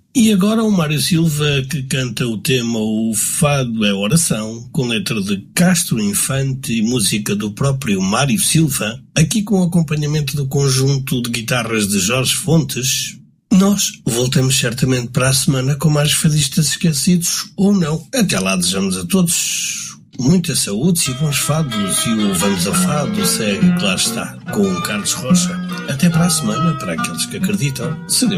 E agora o Mário Silva, que canta o tema O Fado é Oração, com letra de Castro Infante e música do próprio Mário Silva, aqui com acompanhamento do conjunto de guitarras de Jorge Fontes. Nós voltamos certamente para a semana com mais fadistas esquecidos, ou não. Até lá desejamos a todos muita saúde e bons fados, e o Vamos ao Fado segue, claro está, com o Carlos Rocha. Até para a semana, para aqueles que acreditam, se Deus